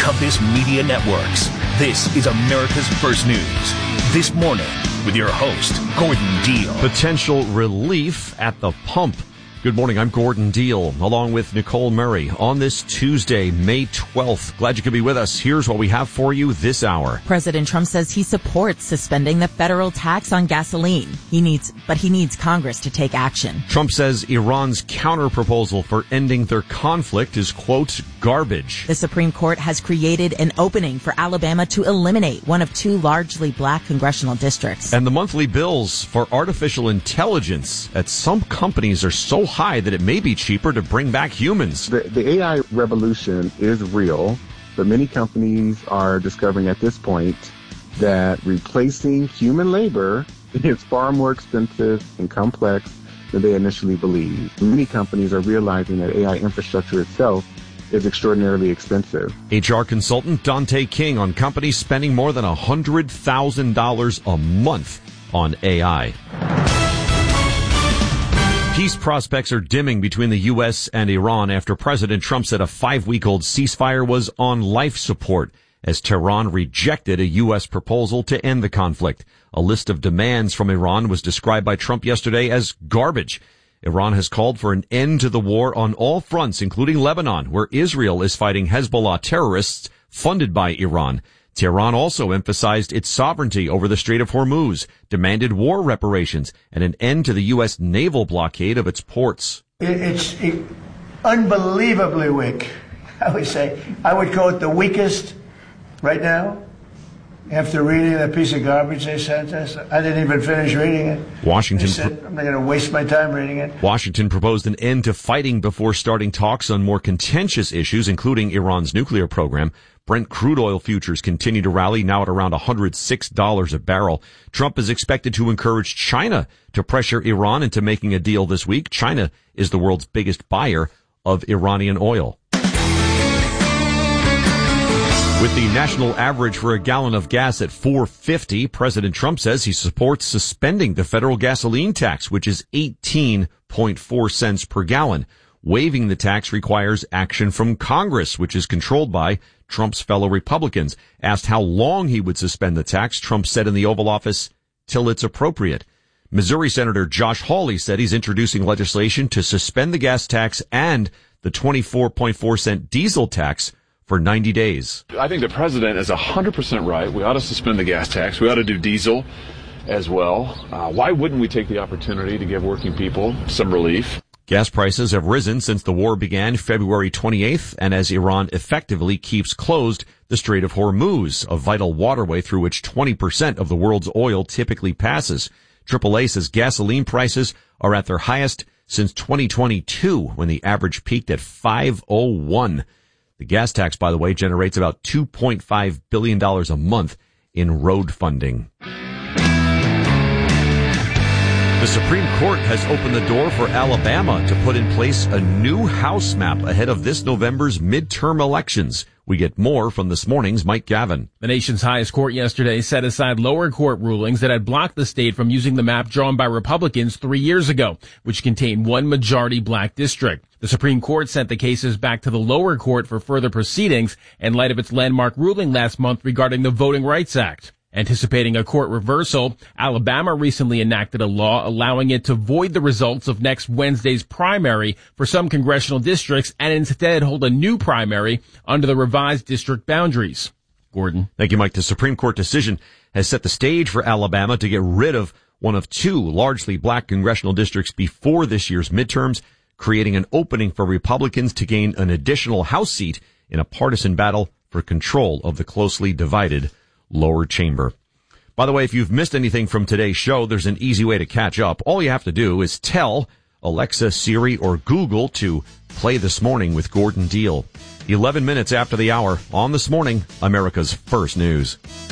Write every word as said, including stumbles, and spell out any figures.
Compass Media Networks. This is America's First News. This morning with your host, Gordon Deal. Potential relief at the pump. Good morning, I'm Gordon Deal, along with Nicole Murray, on this Tuesday, May twelfth. Glad you could be with us. Here's what we have for you this hour. President Trump says he supports suspending the federal tax on gasoline. He needs, but he needs Congress to take action. Trump says Iran's counterproposal for ending their conflict is, quote, garbage. The Supreme Court has created an opening for Alabama to eliminate one of two largely black congressional districts. And the monthly bills for artificial intelligence at some companies are so high that it may be cheaper to bring back humans. The, the A I revolution is real, but many companies are discovering at this point that replacing human labor is far more expensive and complex than they initially believed. Many companies are realizing that A I infrastructure itself is extraordinarily expensive. H R consultant Dante King on companies spending more than one hundred thousand dollars a month on A I. Peace prospects are dimming between the U S and Iran after President Trump said a five-week-old ceasefire was on life support as Tehran rejected a U S proposal to end the conflict. A list of demands from Iran was described by Trump yesterday as garbage. Iran has called for an end to the war on all fronts, including Lebanon, where Israel is fighting Hezbollah terrorists funded by Iran. Tehran also emphasized its sovereignty over the Strait of Hormuz, demanded war reparations, and an end to the U S naval blockade of its ports. It's it, unbelievably weak, I would say. I would call it the weakest right now. After reading that piece of garbage they sent us, I didn't even finish reading it. Washington, said, I'm not going to waste my time reading it. Washington proposed an end to fighting before starting talks on more contentious issues, including Iran's nuclear program. Brent crude oil futures continue to rally, now at around one hundred six dollars a barrel. Trump is expected to encourage China to pressure Iran into making a deal this week. China is the world's biggest buyer of Iranian oil. With the national average for a gallon of gas at four fifty, President Trump says he supports suspending the federal gasoline tax, which is eighteen point four cents per gallon. Waiving the tax requires action from Congress, which is controlled by Trump's fellow Republicans. Asked how long he would suspend the tax, Trump said in the Oval Office, till it's appropriate. Missouri Senator Josh Hawley said he's introducing legislation to suspend the gas tax and the twenty-four point four cent diesel tax for ninety days. I think the president is one hundred percent right. We ought to suspend the gas tax. We ought to do diesel as well. Uh, why wouldn't we take the opportunity to give working people some relief? Gas prices have risen since the war began February twenty-eighth, and as Iran effectively keeps closed the Strait of Hormuz, a vital waterway through which twenty percent of the world's oil typically passes. triple A says gasoline prices are at their highest since twenty twenty-two, when the average peaked at five oh one. The gas tax, by the way, generates about two point five billion dollars a month in road funding. The Supreme Court has opened the door for Alabama to put in place a new House map ahead of this November's midterm elections. We get more from this morning's Mike Gavin. The nation's highest court yesterday set aside lower court rulings that had blocked the state from using the map drawn by Republicans three years ago, which contained one majority black district. The Supreme Court sent the cases back to the lower court for further proceedings in light of its landmark ruling last month regarding the Voting Rights Act. Anticipating a court reversal, Alabama recently enacted a law allowing it to void the results of next Wednesday's primary for some congressional districts and instead hold a new primary under the revised district boundaries. Gordon. Thank you, Mike. The Supreme Court decision has set the stage for Alabama to get rid of one of two largely black congressional districts before this year's midterms, creating an opening for Republicans to gain an additional House seat in a partisan battle for control of the closely divided lower chamber. By the way, if you've missed anything from today's show, there's an easy way to catch up. All you have to do is tell Alexa, Siri, or Google to play This Morning with Gordon Deal. eleven minutes after the hour on This Morning, America's First News.